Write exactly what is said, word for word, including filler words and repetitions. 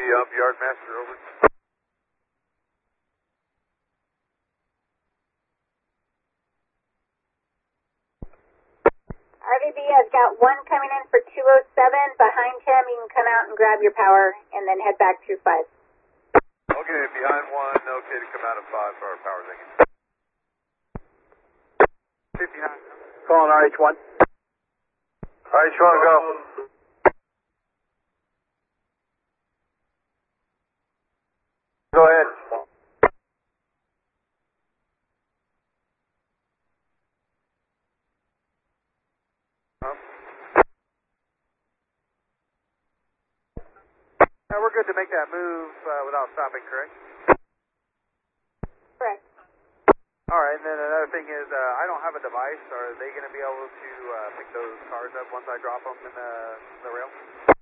up, Yardmaster, over. R V B has got one coming in for two oh seven. Behind him, you can come out and grab your power and then head back through five. Okay, behind one, okay to come out of five for our power thing. fifty-nine. Calling R H one. R H one, go. Go ahead. Uh, we're good to make that move uh, without stopping, correct? Correct. All right, and then another thing is uh, I don't have a device. Are they going to be able to uh, pick those cars up once I drop them in the, the rail?